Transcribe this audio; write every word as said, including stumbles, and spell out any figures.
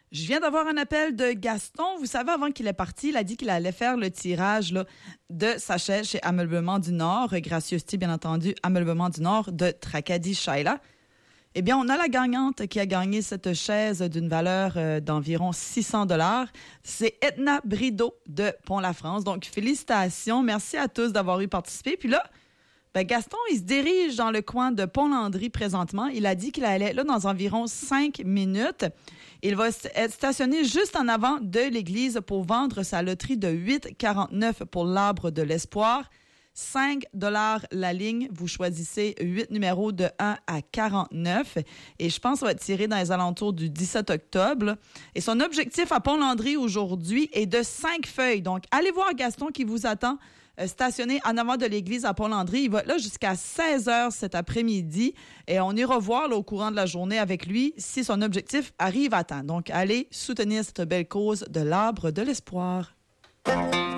Je viens d'avoir un appel de Gaston. Vous savez, avant qu'il est parti, il a dit qu'il allait faire le tirage là, de sa chaise chez Ameublement du Nord, gracieuseté, bien entendu, Ameublement du Nord de Tracadie-Shaila. Eh bien, on a la gagnante qui a gagné cette chaise d'une valeur euh, d'environ six cents dollars. C'est Edna Brideau de Pont-la-France. Donc, félicitations. Merci à tous d'avoir eu participé. Puis là, ben Gaston, il se dirige dans le coin de Pont-Landry présentement. Il a dit qu'il allait là dans environ cinq minutes. Il va être stationné juste en avant de l'église pour vendre sa loterie de huit virgule quarante-neuf pour l'Arbre de l'Espoir. cinq dollars la ligne. Vous choisissez huit numéros de un à quarante-neuf. Et je pense que ça va être tiré dans les alentours du dix-sept octobre. Et son objectif à Pont-Landry aujourd'hui est de cinq feuilles. Donc, allez voir Gaston qui vous attend euh, stationné en avant de l'église à Pont-Landry. Il va être là jusqu'à seize heures cet après-midi. Et on ira voir là, au courant de la journée avec lui si son objectif arrive à temps. Donc, allez soutenir cette belle cause de l'Arbre de l'Espoir.